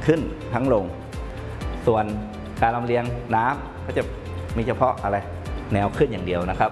ขึ้นทั้งลงส่วนการลำเลียงน้ำก็จะมีเฉพาะอะไรแนวขึ้นอย่างเดียวนะครับ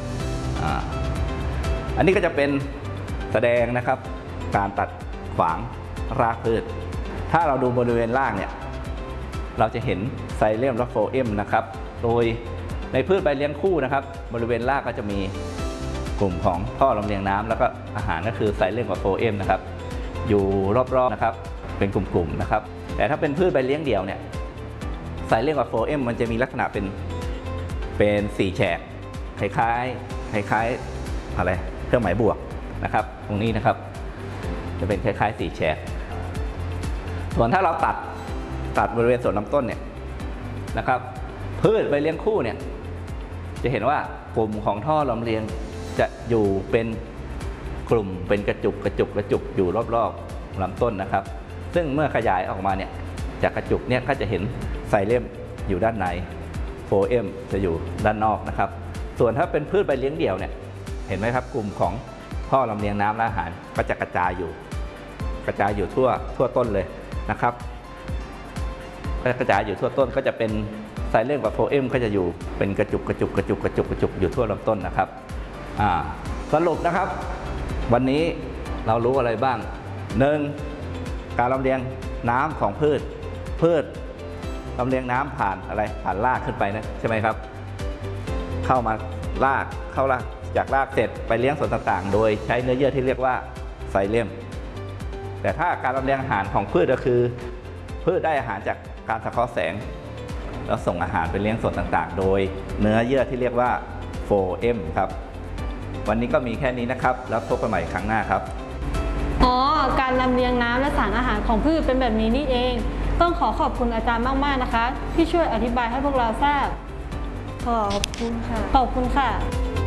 อันนี้ก็จะเป็นแสดงนะครับการตัดขวางรากพืชถ้าเราดูบริเวณล่างเนี่ยเราจะเห็นไซเลมและโฟเอมนะครับโดยในพืชใบเลี้ยงคู่นะครับบริเวณรากก็จะมีกลุ่มของท่อลำเลียงน้ำแล้วก็อาหารก็คือไซเลมกับโฟเอมนะครับอยู่รอบๆนะครับเป็นกลุ่มๆนะครับแต่ถ้าเป็นพืชใบเลี้ยงเดี่ยวเนี่ยไซเลมกับโฟเอมมันจะมีลักษณะเป็น4แฉกคล้ายอะไรเครื่องหมายบวกนะครับตรงนี้นะครับจะเป็นคล้ายๆ4แฉกส่วนถ้าเราตัดบริเวณส่วนลำต้นเนี่ยนะครับพืชใบเลี้ยงคู่เนี่ยจะเห็นว่ากลุ่มของท่อลำเลียงจะอยู่เป็นกลุ่มเป็นกระจุกอยู่รอบๆลำต้นนะครับซึ่งเมื่อขยายออกมาเนี่ยจากกระจุกเนี่ยก็จะเห็นไซเลมอยู่ด้านในโฟเอมจะอยู่ด้านนอกนะครับส่วนถ้าเป็นพืชใบเลี้ยงเดี่ยวเนี่ยเห็นไหมครับกลุ่มของท่อลำเลียงน้ำและอาหารก็จะกระจายอยู่ทั่วต้นเลยนะครับกระจายอยู่ทั่วต้นก็จะเป็นไซเลมกับโฟเอมก็จะอยู่เป็นกระจุกอยู่ทั่วลำต้นนะครับสรุปนะครับวันนี้เรารู้อะไรบ้าง1การลำเลียงน้ำของพืชลำเลียงน้ำผ่านอะไรผ่านรากขึ้นไปนะใช่ไหมครับเข้ารากจากรากเสร็จไปเลี้ยงส่วนต่างๆโดยใช้เนื้อเยื่อที่เรียกว่าไซเลมแต่ถ้าการลำเลียงอาหารของพืชก็คือพืชได้อาหารจากการสังเคราะห์แสงแล้วส่งอาหารไปเลี้ยงส่วนต่างๆโดยเนื้อเยื่อที่เรียกว่าโฟเอมครับวันนี้ก็มีแค่นี้นะครับแล้วพบกันใหม่ครั้งหน้าครับการลำเลียงน้ำและสารอาหารของพืชเป็นแบบนี้นี่เองต้องขอบคุณอาจารย์มากๆนะคะที่ช่วยอธิบายให้พวกเราทราบขอบคุณค่ะ